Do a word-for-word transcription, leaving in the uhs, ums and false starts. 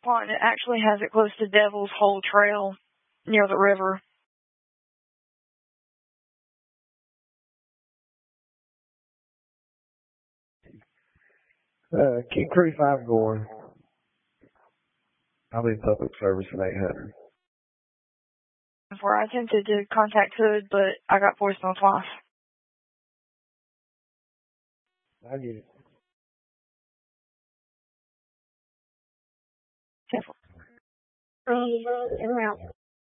spot, and it actually has it close to Devil's Hole Trail near the river. Uh, King Crew five going. I'll be public service at eight hundred. Before I attempted to contact Hood, but I got voicemail twice. I get it. Careful.